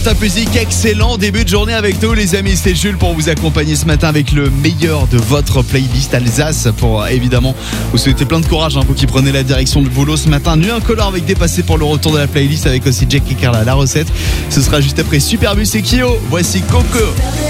Ta musique, excellent début de journée avec nous les amis, c'est Jules pour vous accompagner ce matin avec le meilleur de votre playlist Alsace pour évidemment vous souhaiter plein de courage vous qui prenez la direction du boulot ce matin. Nuit incolore avec Dépassé pour le retour de la playlist avec aussi Jack et Carla la recette. Ce sera juste après Superbus et Kyo. Voici Coco.